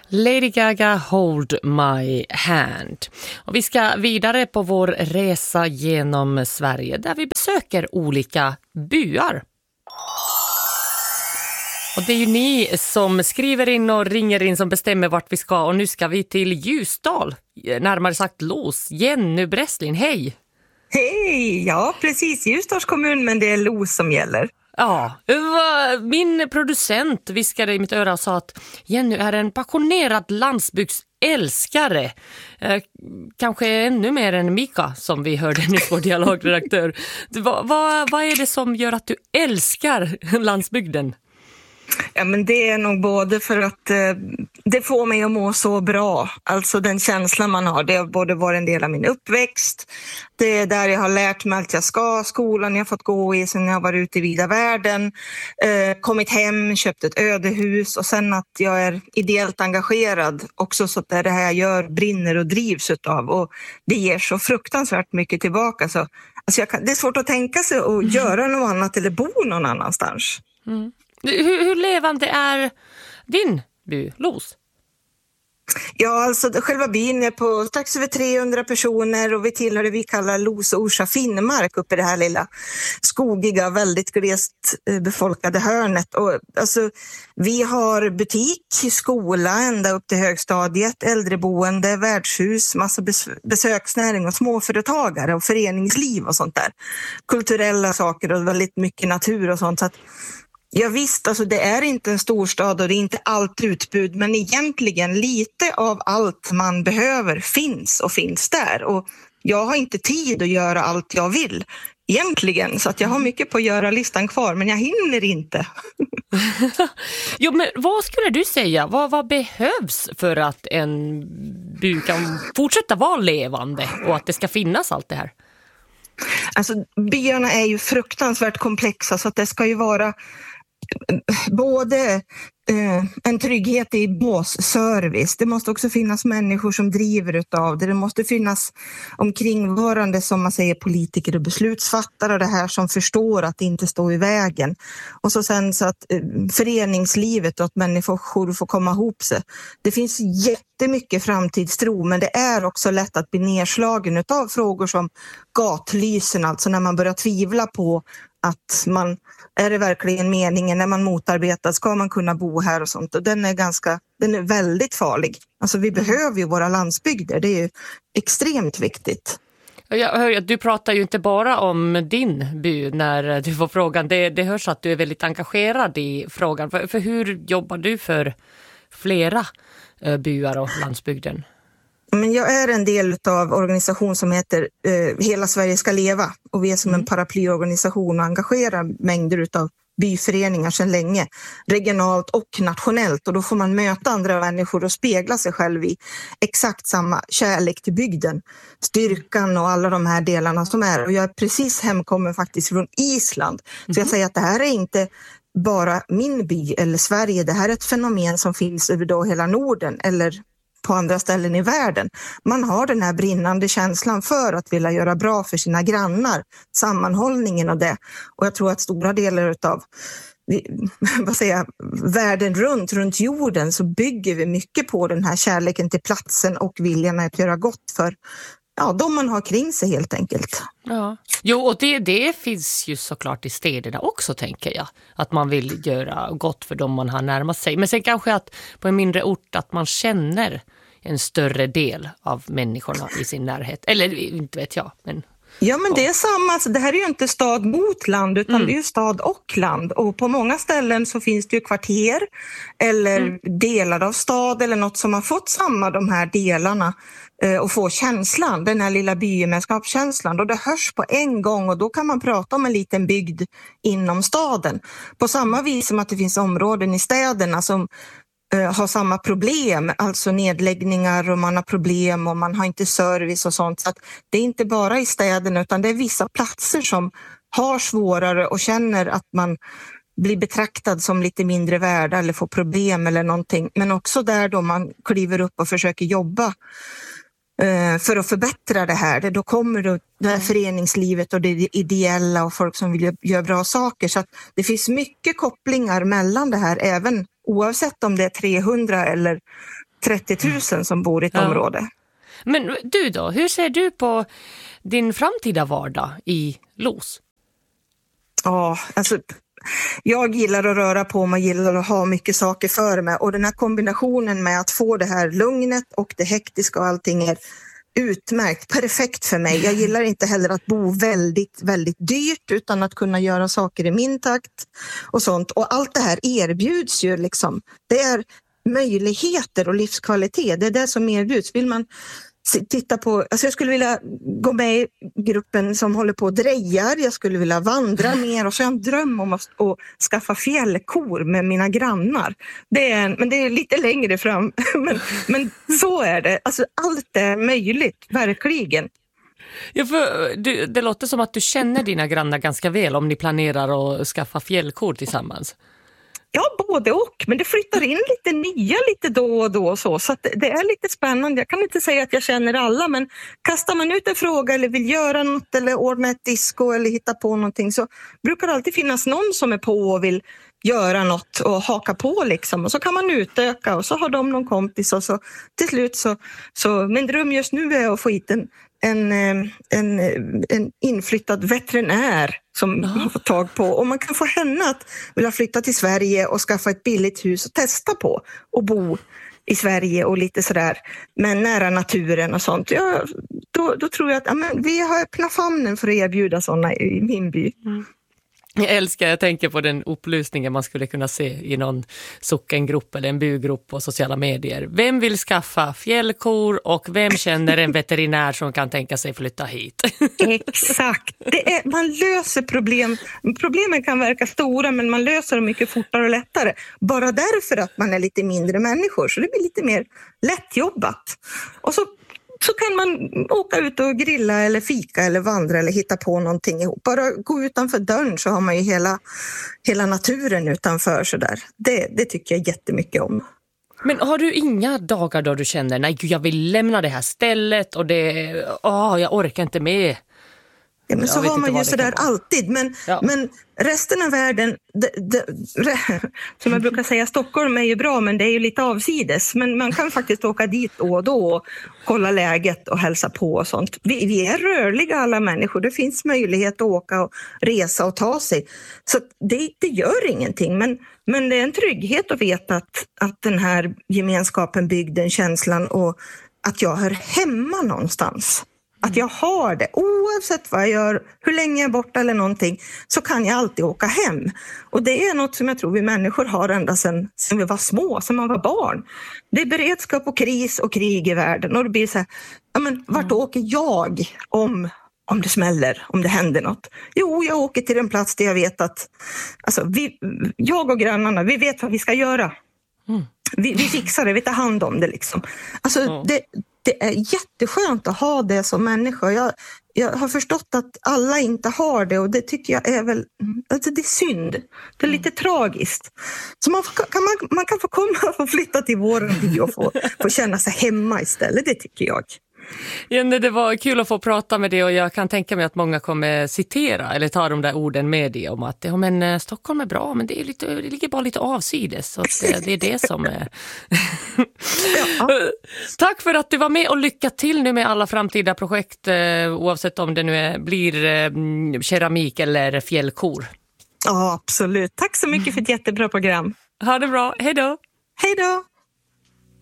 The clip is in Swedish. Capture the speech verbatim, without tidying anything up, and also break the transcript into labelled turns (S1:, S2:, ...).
S1: Lady Gaga, Hold My Hand. Och vi ska vidare på vår resa genom Sverige där vi besöker olika byar. Och det är ju ni som skriver in och ringer in som bestämmer vart vi ska. Och nu ska vi till Ljusdal, närmare sagt Los. Jenny Bresslin, hej!
S2: Hej! Ja, precis. Ljusdals kommun, men det är Los som gäller.
S1: Ja, min producent viskade i mitt öra och sa att Jenny är en passionerad landsbygdsälskare. Eh, kanske ännu mer än Mika som vi hörde nyss, vår dialogredaktör. Vad, vad, vad är det som gör att du älskar landsbygden?
S2: Ja, men det är nog både för att eh, det får mig att må så bra. Alltså den känslan man har. Det har både varit en del av min uppväxt. Det är där jag har lärt mig allt jag ska. Skolan jag har fått gå i sen jag var ute i vida världen. Eh, kommit hem, köpt ett ödehus. Och sen att jag är ideellt engagerad. Också så att det här jag gör brinner och drivs utav. Och det ger så fruktansvärt mycket tillbaka. Så, alltså jag kan, det är svårt att tänka sig att mm. göra något annat eller bo någon annanstans.
S1: Mm. Hur, hur levande är din by, Los?
S2: Ja, alltså själva byn är på strax över trehundra personer och vi tillhör det vi kallar Los och Orsa Finnmark uppe i det här lilla skogiga, väldigt glest befolkade hörnet. Och, alltså, vi har butik, skola ända upp till högstadiet, äldreboende, värdshus, massa bes- besöksnäring och småföretagare och föreningsliv och sånt där. Kulturella saker och väldigt mycket natur och sånt. Så att ja visst, alltså det är inte en storstad och det är inte allt utbud, men egentligen lite av allt man behöver finns och finns där. Och jag har inte tid att göra allt jag vill egentligen, så att jag har mycket på att göra listan kvar, men jag hinner inte.
S1: Jo, men vad skulle du säga? Vad, vad behövs för att en by kan fortsätta vara levande och att det ska finnas allt det här?
S2: Alltså byarna är ju fruktansvärt komplexa, så att det ska ju vara både eh, en trygghet i basservice. Det måste också finnas människor som driver utav det. Det måste finnas omkringvarande, som man säger, politiker och beslutsfattare och det här som förstår att det inte står i vägen. Och så sen så att eh, föreningslivet och att människor får komma ihop sig. Det finns jättemycket framtidstro, men det är också lätt att bli nedslagen utav frågor som gatlysen, alltså när man börjar tvivla på att man, är det verkligen meningen när man motarbetar, ska man kunna bo här och sånt. Och den är ganska, den är väldigt farlig. Alltså vi behöver ju våra landsbygder, det är ju extremt viktigt.
S1: Jag hör att du pratar ju inte bara om din by när du får frågan. Det, det hörs att du är väldigt engagerad i frågan. För, för hur jobbar du för flera byar och landsbygden?
S2: Men jag är en del av en organisation som heter eh, Hela Sverige ska leva. Och vi är som mm. en paraplyorganisation och engagerar mängder av byföreningar sedan länge. Regionalt och nationellt. Och då får man möta andra människor och spegla sig själv i exakt samma kärlek till bygden. Styrkan och alla de här delarna som är. Och jag är precis hemkommen faktiskt från Island. Så jag säger att det här är inte bara min by eller Sverige. Det här är ett fenomen som finns över då hela Norden eller på andra ställen i världen. Man har den här brinnande känslan för att vilja göra bra för sina grannar. Sammanhållningen och det. Och jag tror att stora delar av vad säger jag, världen runt, runt jorden så bygger vi mycket på den här kärleken till platsen och viljan att göra gott för ja, de man har kring sig helt enkelt.
S1: Ja. Jo, och det, det finns ju såklart i städerna också, tänker jag. Att man vill göra gott för dem man har närmat sig. Men sen kanske att på en mindre ort att man känner en större del av människorna i sin närhet. Eller inte vet jag, men...
S2: Ja, men det är samma. Alltså, det här är ju inte stad mot land utan mm. det är ju stad och land. Och på många ställen så finns det ju kvarter eller mm. delar av stad eller något som har fått samma de här delarna eh, och få känslan, den här lilla bygemenskapskänslan. Och det hörs på en gång och då kan man prata om en liten bygd inom staden. På samma vis som att det finns områden i städerna som har samma problem, alltså nedläggningar och man har problem och man har inte service och sånt. Så att det är inte bara i städerna utan det är vissa platser som har svårare och känner att man blir betraktad som lite mindre värda eller får problem eller någonting. Men också där då man kliver upp och försöker jobba för att förbättra det här. Då kommer det, det här föreningslivet och det ideella och folk som vill göra bra saker. Så att det finns mycket kopplingar mellan det här, även oavsett om det är trehundra eller trettio tusen som bor i ett
S1: ja.
S2: område.
S1: Men du då, hur ser du på din framtida vardag i Los?
S2: Ja, alltså jag gillar att röra på mig, gillar att ha mycket saker för mig, och den här kombinationen med att få det här lugnet och det hektiska och allting är utmärkt, perfekt för mig. Jag gillar inte heller att bo väldigt, väldigt dyrt, utan att kunna göra saker i min takt och sånt. Och allt det här erbjuds ju liksom. Det är möjligheter och livskvalitet. Det är det som erbjuds. Vill man titta på, alltså jag skulle vilja gå med i gruppen som håller på och drejar. Jag skulle vilja vandra mer, och så har jag en dröm om att, att skaffa fjällkor med mina grannar. Det är en, men det är lite längre fram. men, men så är det. Alltså allt är möjligt, verkligen.
S1: Ja, för du, det låter som att du känner dina grannar ganska väl om ni planerar att skaffa fjällkor tillsammans.
S2: Ja, både och. Men det flyttar in lite nya lite då och då. Och så så att det är lite spännande. Jag kan inte säga att jag känner alla, men kastar man ut en fråga eller vill göra något eller ordna ett disco eller hitta på någonting, så brukar det alltid finnas någon som är på och vill göra något och haka på liksom. Och så kan man utöka, och så har de någon kompis, och så till slut så, så min dröm just nu är att få hit en En, en, en inflyttad veterinär som man får tag på. Och man kan få henne att vilja flytta till Sverige och skaffa ett billigt hus och testa på och bo i Sverige och lite sådär, men nära naturen och sånt. Ja, då, då tror jag att ja, men vi har öppna famnen för att erbjuda sådana i min by.
S1: Mm. Jag älskar, jag tänker på den upplysningen man skulle kunna se i någon sockengrupp eller en bygrupp på sociala medier. Vem vill skaffa fjällkor och vem känner en veterinär som kan tänka sig flytta hit?
S2: Exakt. Det är, man löser problem. Problemen kan verka stora, men man löser dem mycket fortare och lättare. Bara därför att man är lite mindre människor, så det blir lite mer lättjobbat. Och så Så kan man åka ut och grilla eller fika eller vandra eller hitta på någonting ihop. Bara gå utanför dörren så har man ju hela, hela naturen utanför. Så där. Det, det tycker jag jättemycket om.
S1: Men har du inga dagar då du känner, nej jag vill lämna det här stället och det, åh, jag orkar inte med?
S2: Ja, men så har man ju sådär alltid. Men,
S1: ja.
S2: men resten av världen, det, det, som jag brukar säga, Stockholm är ju bra, men det är ju lite avsides. Men man kan faktiskt åka dit då och då och kolla läget och hälsa på och sånt. Vi, vi är rörliga alla människor. Det finns möjlighet att åka och resa och ta sig. Så det, det gör ingenting. Men, men det är en trygghet att veta att, att den här gemenskapen, bygden, känslan och att jag hör hemma någonstans. Att jag har det, oavsett vad jag gör, hur länge jag är borta eller någonting, så kan jag alltid åka hem. Och det är något som jag tror vi människor har ända sedan, sedan vi var små, sedan man var barn. Det är beredskap och kris och krig i världen. Och det blir så här, ja men vart mm. åker jag om, om det smäller, om det händer något? Jo, jag åker till en plats där jag vet att, alltså vi, jag och grannarna, vi vet vad vi ska göra. Mm. Vi, vi fixar det, vi tar hand om det liksom. Alltså mm. det... Det är jätteskönt att ha det som människa. Jag, jag har förstått att alla inte har det, och det tycker jag är väl, alltså det är synd. Det är lite mm. tragiskt. Så man kan, man, man kan få komma och flytta till våren by och få, få känna sig hemma istället, det tycker jag.
S1: Jenny, det var kul att få prata med dig, och jag kan tänka mig att många kommer citera eller ta de där orden med dig om att ja, men, Stockholm är bra, men det, är lite, det ligger bara lite avsides, så att, det, det är det som är... ja. Tack för att du var med, och lycka till nu med alla framtida projekt, oavsett om det nu är, blir eh, keramik eller fjällkor.
S2: Ja, absolut. Tack så mycket för ett jättebra program.
S1: Ha det bra, hej då!
S2: Hej då!